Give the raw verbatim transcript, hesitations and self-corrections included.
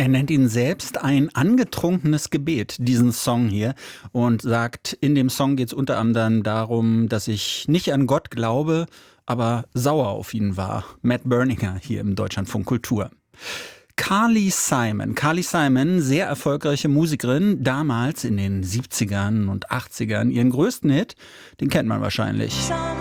Er nennt ihn selbst ein angetrunkenes Gebet, diesen Song hier, und sagt, in dem Song geht es unter anderem darum, dass ich nicht an Gott glaube, aber sauer auf ihn war. Matt Berninger hier im Deutschlandfunk Kultur. Carly Simon. Carly Simon, sehr erfolgreiche Musikerin, damals in den siebzigern und achtzigern. Ihren größten Hit, den kennt man wahrscheinlich.